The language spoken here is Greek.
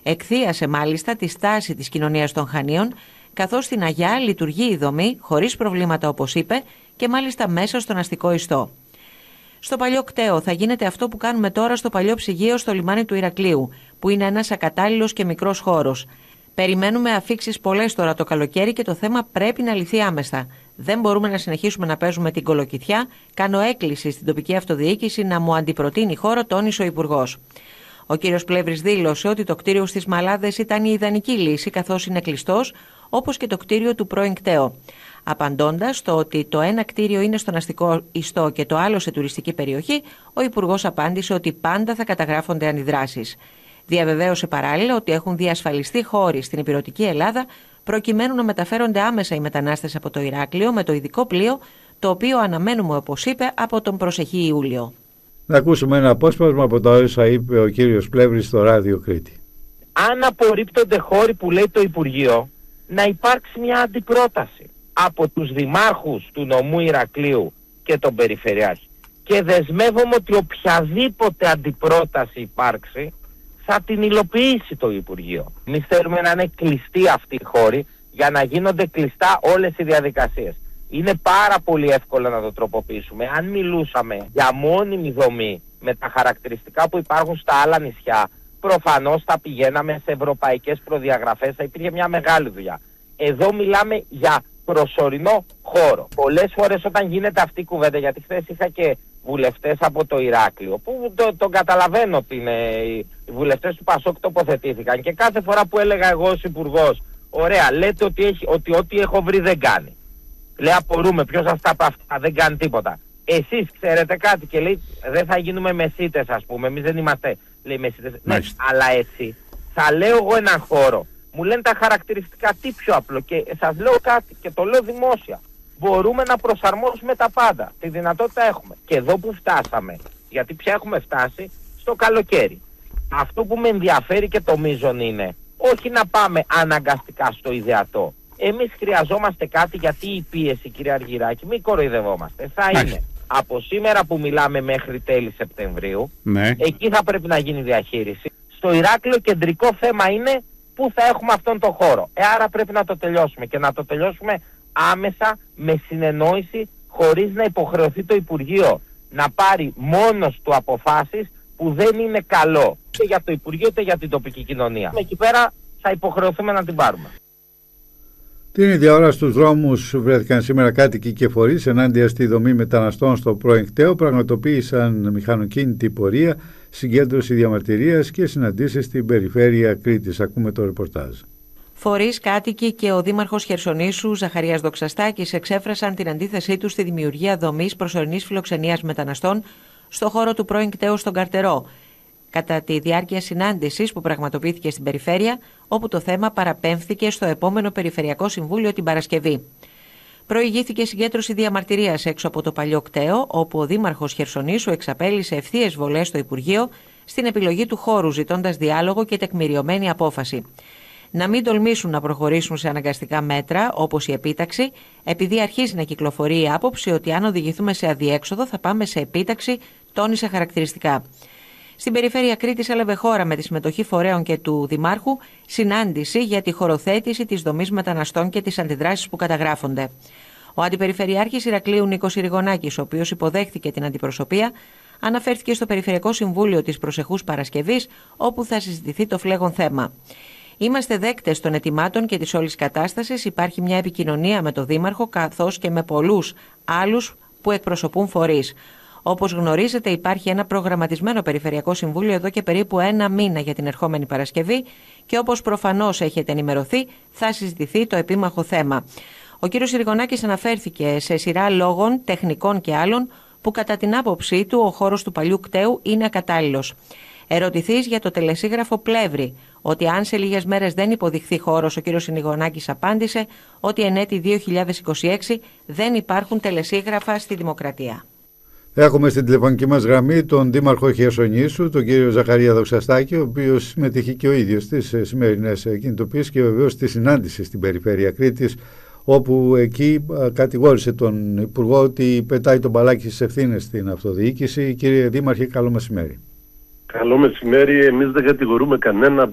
Εκθίασε μάλιστα τη στάση της κοινωνίας των Χανίων, καθώς στην Αγιά λειτουργεί η δομή χωρίς προβλήματα, όπως είπε, και μάλιστα μέσα στον αστικό ιστό. Στο παλιό κτέο θα γίνεται αυτό που κάνουμε τώρα στο παλιό ψυγείο στο λιμάνι του Ηρακλείου, που είναι ένας ακατάλληλος και μικρός χώρος. Περιμένουμε αφίξεις πολλές τώρα το καλοκαίρι και το θέμα πρέπει να λυθεί άμεσα. Δεν μπορούμε να συνεχίσουμε να παίζουμε την κολοκυθιά. Κάνω έκκληση στην τοπική αυτοδιοίκηση να μου αντιπροτείνει χώρο, τόνισε ο Υπουργός. Ο κύριος Πλεύρης δήλωσε ότι το κτίριο στις Μαλάδες ήταν η ιδανική λύση, καθώς είναι κλειστός, όπως και το κτίριο του πρώην κτέο. Απαντώντας το ότι το ένα κτίριο είναι στον αστικό ιστό και το άλλο σε τουριστική περιοχή, ο Υπουργός απάντησε ότι πάντα θα καταγράφονται αντιδράσεις. Διαβεβαίωσε παράλληλα ότι έχουν διασφαλιστεί χώροι στην ηπειρωτική Ελλάδα προκειμένου να μεταφέρονται άμεσα οι μετανάστες από το Ηράκλειο με το ειδικό πλοίο, το οποίο αναμένουμε, όπως είπε, από τον προσεχή Ιούλιο. Να ακούσουμε ένα απόσπασμα από τα όσα είπε ο κύριος Πλεύρης στο Ράδιο Κρήτη. Αν απορρίπτονται χώροι που λέει το Υπουργείο, να υπάρξει μια αντιπρόταση από τους δημάρχους του νομού Ηρακλείου και τον Περιφερειάρχη. Και δεσμεύομαι ότι οποιαδήποτε αντιπρόταση υπάρξει θα την υλοποιήσει το Υπουργείο. Εμείς θέλουμε να είναι κλειστοί αυτοί οι χώροι για να γίνονται κλειστά όλες οι διαδικασίες. Είναι πάρα πολύ εύκολο να το τροποποιήσουμε. Αν μιλούσαμε για μόνιμη δομή με τα χαρακτηριστικά που υπάρχουν στα άλλα νησιά, προφανώς θα πηγαίναμε σε ευρωπαϊκές προδιαγραφές, θα υπήρχε μια μεγάλη δουλειά. Εδώ μιλάμε για προσωρινό χώρο. Πολλές φορές όταν γίνεται αυτή η κουβέντα, γιατί χθες είχα και βουλευτές από το Ηράκλειο, που τον καταλαβαίνω ότι οι βουλευτές του Πασόκ τοποθετήθηκαν, και κάθε φορά που έλεγα εγώ ως Υπουργός, ωραία, λέτε ότι ό,τι έχω βρει δεν κάνει. Λέει, απορούμε, ποιος σας τα είπε αυτά, δεν κάνει τίποτα. Εσείς ξέρετε κάτι? Και λέει, δεν θα γίνουμε μεσίτες, ας πούμε, εμείς δεν είμαστε, λέει, μεσίτες. Ναι, αλλά έτσι θα λέω εγώ έναν χώρο. Μου λένε τα χαρακτηριστικά, τι πιο απλό, και σας λέω κάτι και το λέω δημόσια. Μπορούμε να προσαρμόσουμε τα πάντα. Τη δυνατότητα έχουμε. Και εδώ που φτάσαμε, γιατί πια έχουμε φτάσει στο καλοκαίρι. Αυτό που με ενδιαφέρει και το μείζον είναι όχι να πάμε αναγκαστικά στο ιδεατό. Εμείς χρειαζόμαστε κάτι, γιατί η πίεση, κύριε Αργυράκη, μην κοροϊδευόμαστε, θα είναι από σήμερα που μιλάμε μέχρι τέλη Σεπτεμβρίου. Ναι. Εκεί θα πρέπει να γίνει διαχείριση. Στο Ηράκλειο κεντρικό θέμα είναι πού θα έχουμε αυτόν τον χώρο. Άρα πρέπει να το τελειώσουμε, και να το τελειώσουμε άμεσα, με συνεννόηση, χωρίς να υποχρεωθεί το Υπουργείο να πάρει μόνος του αποφάσεις που δεν είναι καλό είτε για το Υπουργείο είτε για την τοπική κοινωνία. Εκεί πέρα θα υποχρεωθούμε να την πάρουμε. Την ίδια ώρα στους δρόμους βρέθηκαν σήμερα κάτοικοι και φορείς ενάντια στη δομή μεταναστών στο πρώην κτέο. Πραγματοποίησαν μηχανοκίνητη πορεία, συγκέντρωση διαμαρτυρίας και συναντήσεις στην περιφέρεια Κρήτης. Ακούμε το ρεπορτάζ. Φορείς, κάτοικοι και ο Δήμαρχος Χερσονήσου Ζαχαρίας Δοξαστάκης εξέφρασαν την αντίθεσή τους στη δημιουργία δομής προσωρινής φιλοξενίας μεταναστών στο χώρο του πρώην κτέου στον Καρτερό, κατά τη διάρκεια συνάντησης που πραγματοποιήθηκε στην περιφέρεια, όπου το θέμα παραπέμφθηκε στο επόμενο Περιφερειακό Συμβούλιο την Παρασκευή. Προηγήθηκε συγκέντρωση διαμαρτυρίας έξω από το παλιό κτέο, όπου ο Δήμαρχος Χερσονήσου εξαπέλυσε ευθείες βολές στο Υπουργείο στην επιλογή του χώρου, ζητώντας διάλογο και τεκμηριωμένη απόφαση. Να μην τολμήσουν να προχωρήσουν σε αναγκαστικά μέτρα, όπως η επίταξη, επειδή αρχίζει να κυκλοφορεί η άποψη ότι αν οδηγηθούμε σε αδιέξοδο θα πάμε σε επίταξη, τόνισε χαρακτηριστικά. Στην περιφέρεια Κρήτης έλαβε χώρα, με τη συμμετοχή φορέων και του Δημάρχου, συνάντηση για τη χωροθέτηση της δομής μεταναστών και τις αντιδράσεις που καταγράφονται. Ο Αντιπεριφερειάρχης Ηρακλείου Νίκος Ηριγονάκης, ο οποίος υποδέχθηκε την αντιπροσωπεία, αναφέρθηκε στο Περιφερειακό Συμβούλιο της προσεχούς Παρασκευής, όπου θα συζητηθεί το φλέγον θέμα. Είμαστε δέκτες των αιτημάτων και της όλης κατάστασης. Υπάρχει μια επικοινωνία με τον Δήμαρχο, καθώς και με πολλούς άλλους που εκπροσωπούν φορείς. Όπως γνωρίζετε, υπάρχει ένα προγραμματισμένο Περιφερειακό Συμβούλιο εδώ και περίπου ένα μήνα για την ερχόμενη Παρασκευή, και όπως προφανώς έχετε ενημερωθεί, θα συζητηθεί το επίμαχο θέμα. Ο κ. Ηριγονάκης αναφέρθηκε σε σειρά λόγων, τεχνικών και άλλων, που κατά την άποψή του ο χώρος του παλιού κτέου είναι ακατάλληλος. Ερωτηθείς για το τελεσίγραφο Πλεύρη, ότι αν σε λίγες μέρες δεν υποδειχθεί χώρος, ο κ. Ηριγονάκης απάντησε ότι εν έτη 2026 δεν υπάρχουν τελεσίγραφα στη Δημοκρατία. Έχουμε στην τηλεφωνική μας γραμμή τον Δήμαρχο Χερσονήσου, τον κύριο Ζαχαρία Δοξαστάκη, ο οποίος συμμετείχε και ο ίδιος στις σημερινές κινητοποιήσεις και βεβαίως στη συνάντηση στην περιφέρεια Κρήτης, όπου εκεί κατηγόρησε τον Υπουργό ότι πετάει τον μπαλάκι στις ευθύνες στην αυτοδιοίκηση. Κύριε Δήμαρχε, καλό μεσημέρι. Καλό μεσημέρι. Εμείς δεν κατηγορούμε κανένα.